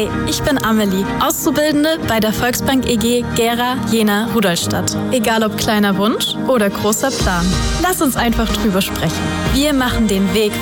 Hi, ich bin Amelie, Auszubildende bei der Volksbank EG Gera, Jena, Rudolstadt. Egal ob kleiner Wunsch oder großer Plan. Lass uns einfach drüber sprechen. Wir machen den Weg